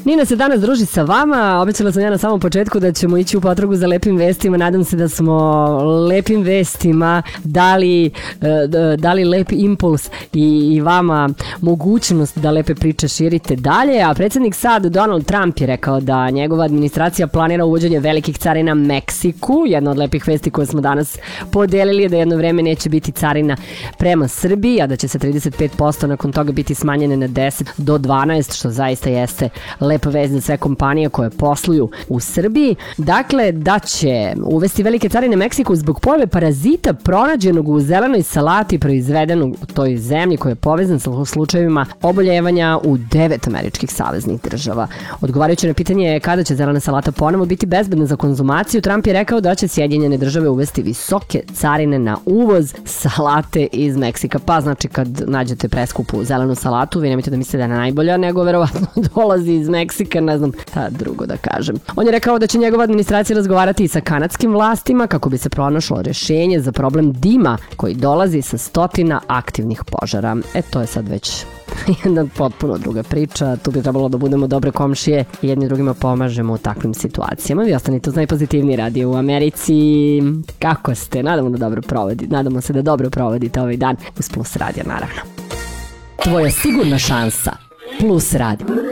Nina se danas druži sa vama, obećala sam ja na samom početku da ćemo ići u potragu za lepim vestima, nadam se da smo lepim vestima dali lep impuls i vama mogućnost da lepe priče širite dalje, a predsjednik SAD Donald Trump je rekao da njegova administracija planira uvođenje velikih carina Meksiku. Jedna od lepih vesti koje smo danas podelili je da jedno vreme neće biti carina prema Srbiji, a da će se 35% nakon toga biti smanjene na 10 do 12, što zaista jeste lepa vest za sve kompanije koje posluju u Srbiji. Dakle, da će uvesti velike carine Meksiku zbog pojave parazita pronađenog u zelenoj salati proizvedenog u toj zemlji koja je povezan sa slučajevima oboljevanja u 9 američkih saveznih država. Odgovarajući na pitanje kada će zelena salata ponovo biti bezbedna za konzumaciju, Trump je rekao da će Sjedinjene države uvesti visoke carine na uvoz salate iz Meksika. Pa znači kad nađete preskupu zelenu salatu, vi nemojte da mislite da je najbolja, nego verovatno dolazi iz Meksika, ne znam šta drugo da kažem. On je rekao da će njegova administracija razgovarati i sa kanadskim vlastima kako bi se pronašlo rešenje za problem dima koji dolazi sa stotina aktivnih požara. To je sad već jedna potpuno druga priča, tu bi trebalo da budemo dobre komšije i jedni drugima pomažemo u takvim situacijama. Vi ostanite uz najpozitivniji radio u Americi. Kako ste? Nadamo se da dobro provodite ovaj dan uz Plus Radio, naravno. Tvoja sigurna šansa. Plus Radio.